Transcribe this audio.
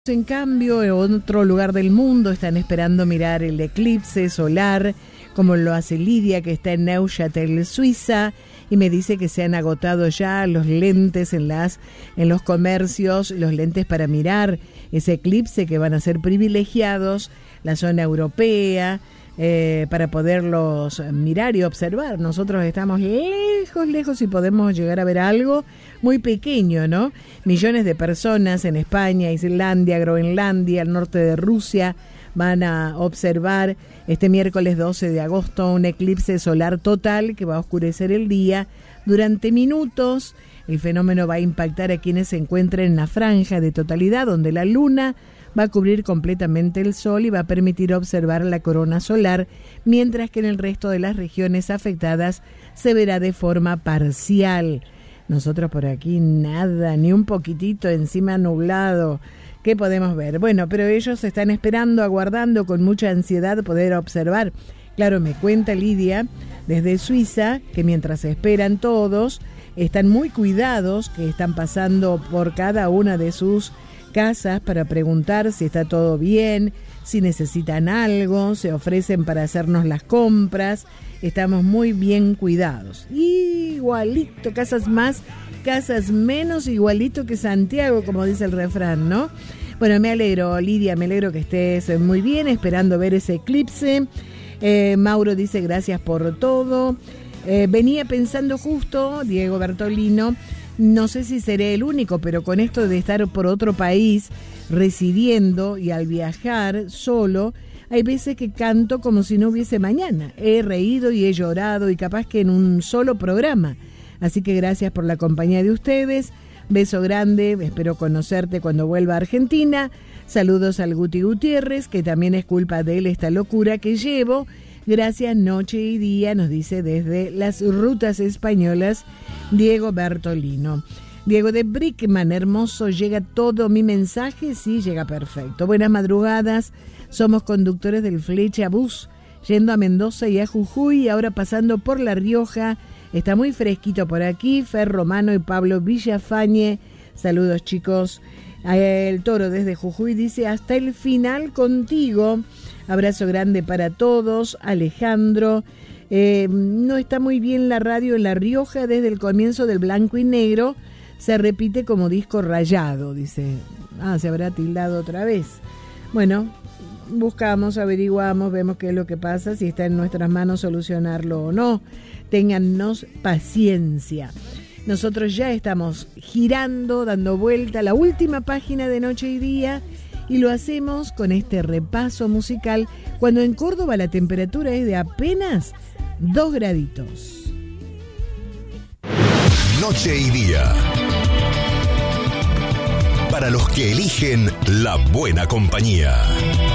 En cambio, en otro lugar del mundo están esperando mirar el eclipse solar, como lo hace Lidia, que está en Neuchâtel, Suiza, y me dice que se han agotado ya los lentes en los comercios, los lentes para mirar ese eclipse, que van a ser privilegiados, la zona europea, para poderlos mirar y observar. Nosotros estamos lejos y podemos llegar a ver algo muy pequeño, ¿no? Millones de personas en España, Islandia, Groenlandia, al norte de Rusia, van a observar este miércoles 12 de agosto un eclipse solar total que va a oscurecer el día durante minutos. El fenómeno va a impactar a quienes se encuentren en la franja de totalidad, donde la luna va a cubrir completamente el sol y va a permitir observar la corona solar, mientras que en el resto de las regiones afectadas se verá de forma parcial. Nosotros por aquí nada, ni un poquitito, encima nublado. ¿Qué podemos ver? Bueno, pero ellos están esperando, aguardando con mucha ansiedad poder observar. Claro, me cuenta Lidia desde Suiza que mientras esperan todos, están muy cuidados, que están pasando por cada una de sus casas para preguntar si está todo bien, si necesitan algo, se ofrecen para hacernos las compras. Estamos muy bien cuidados. Igualito, casas más, casas menos, igualito que Santiago, como dice el refrán, ¿no? Bueno, me alegro, Lidia, me alegro que estés muy bien, esperando ver ese eclipse. Mauro dice gracias por todo. Venía pensando justo, Diego Bertolino, no sé si seré el único, pero con esto de estar por otro país residiendo y al viajar solo, hay veces que canto como si no hubiese mañana. He reído y he llorado y capaz que en un solo programa. Así que gracias por la compañía de ustedes. Beso grande, espero conocerte cuando vuelva a Argentina. Saludos al Guti Gutiérrez, que también es culpa de él esta locura que llevo. Gracias noche y día, nos dice desde las rutas españolas Diego Bertolino. Diego de Brickman, hermoso, llega todo mi mensaje, sí, llega perfecto. Buenas madrugadas, somos conductores del Flecha Bus, yendo a Mendoza y a Jujuy, ahora pasando por La Rioja. Está muy fresquito por aquí. Fer Romano y Pablo Villafañe, saludos chicos. El Toro desde Jujuy dice hasta el final contigo. Abrazo grande para todos. Alejandro, no está muy bien la radio en La Rioja desde el comienzo del blanco y negro. Se repite como disco rayado, dice. Se habrá tildado otra vez. Bueno, buscamos, averiguamos, vemos qué es lo que pasa, si está en nuestras manos solucionarlo o no. Téngannos paciencia. Nosotros ya estamos girando, dando vuelta a la última página de Noche y Día, y lo hacemos con este repaso musical cuando en Córdoba la temperatura es de apenas 2 graditos. Noche y Día. Para los que eligen la buena compañía.